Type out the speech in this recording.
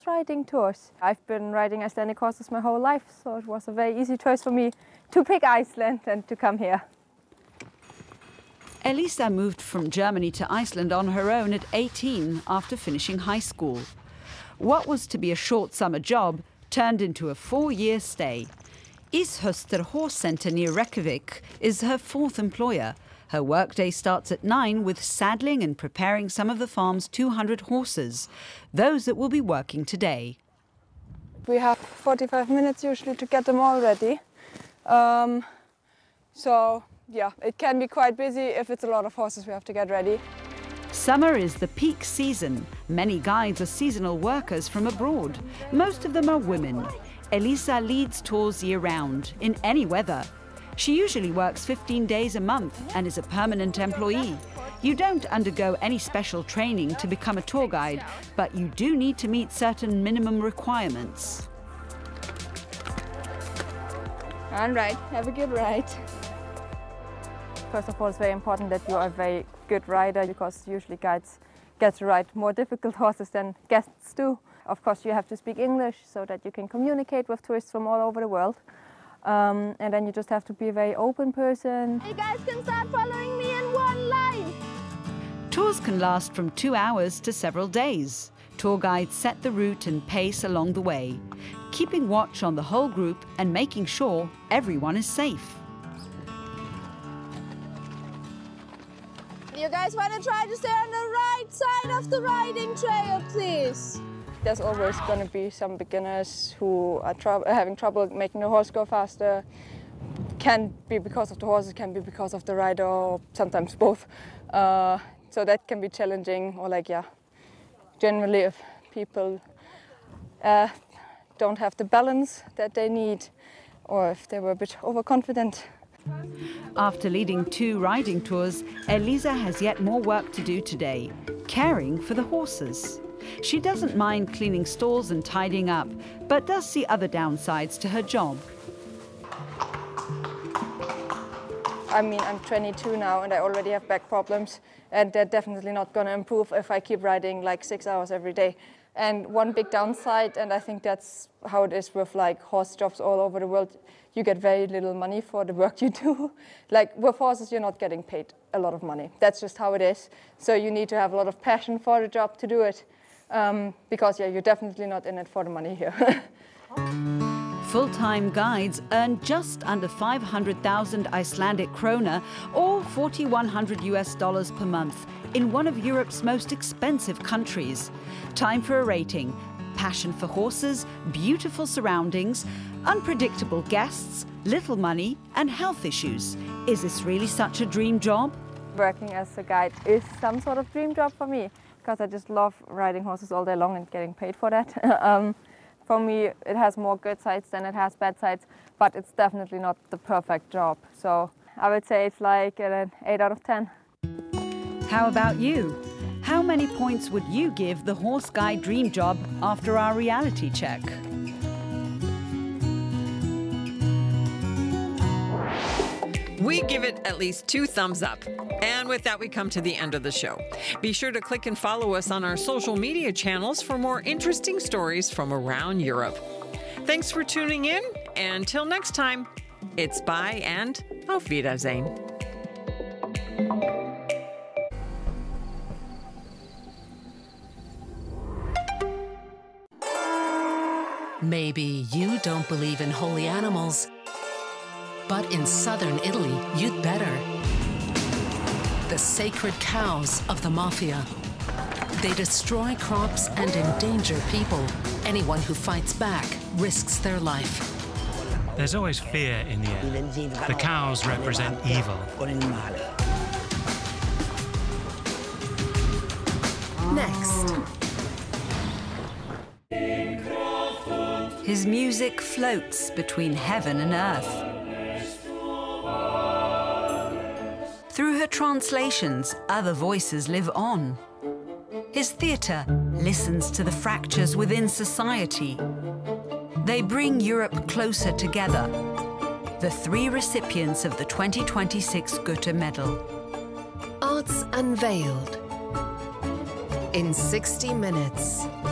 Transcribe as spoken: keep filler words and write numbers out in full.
Riding tours. I've been riding Icelandic horses my whole life, so it was a very easy choice for me to pick Iceland and to come here. Elisa moved from Germany to Iceland on her own at eighteen after finishing high school. What was to be a short summer job turned into a four-year stay. Ishöster Horse Centre near Reykjavik is her fourth employer. Her workday starts at nine with saddling and preparing some of the farm's two hundred horses, those that will be working today. We have forty-five minutes usually to get them all ready. Um, so, yeah, it can be quite busy if it's a lot of horses we have to get ready. Summer is the peak season. Many guides are seasonal workers from abroad. Most of them are women. Elisa leads tours year-round, in any weather. She usually works fifteen days a month and is a permanent employee. You don't undergo any special training to become a tour guide, but you do need to meet certain minimum requirements. All right, have a good ride. First of all, it's very important that you are a very good rider, because usually guides get to ride more difficult horses than guests do. Of course, you have to speak English so that you can communicate with tourists from all over the world. Um, and then you just have to be a very open person. You guys can start following me in one line. Tours can last from two hours to several days. Tour guides set the route and pace along the way, keeping watch on the whole group and making sure everyone is safe. You guys want to try to stay on the right side of the riding trail, please? There's always going to be some beginners who are trou having trouble making the horse go faster. Can be because of the horses, can be because of the rider, or sometimes both. Uh, so that can be challenging, or like, yeah, generally if people uh, don't have the balance that they need, or if they were a bit overconfident. After leading two riding tours, Elisa has yet more work to do today, caring for the horses. She doesn't mind cleaning stalls and tidying up, but does see other downsides to her job. I mean, I'm twenty-two now and I already have back problems, and they're definitely not going to improve if I keep riding like six hours every day. And one big downside, and I think that's how it is with like horse jobs all over the world, you get very little money for the work you do. Like with horses, you're not getting paid a lot of money. That's just how it is. So you need to have a lot of passion for the job to do it. Um, because, yeah, you're definitely not in it for the money here. Full-time guides earn just under five hundred thousand Icelandic krona, or forty-one hundred U S dollars per month, in one of Europe's most expensive countries. Time for a rating. Passion for horses, beautiful surroundings, unpredictable guests, little money, and health issues. Is this really such a dream job? Working as a guide is some sort of dream job for me, because I just love riding horses all day long and getting paid for that. um, for me, it has more good sides than it has bad sides, but it's definitely not the perfect job. So I would say it's like an eight out of ten. How about you? How many points would you give the horse guide dream job after our reality check? We give it at least two thumbs up. And with that, we come to the end of the show. Be sure to click and follow us on our social media channels for more interesting stories from around Europe. Thanks for tuning in. And until next time, it's bye and auf Wiedersehen. Maybe you don't believe in holy animals, but in southern Italy, you'd better. The sacred cows of the mafia. They destroy crops and endanger people. Anyone who fights back risks their life. There's always fear in the air. The cows represent evil. Next. His music floats between heaven and earth. Through her translations, other voices live on. His theatre listens to the fractures within society. They bring Europe closer together. The three recipients of the twenty twenty-six Goethe Medal. Arts Unveiled. In sixty minutes.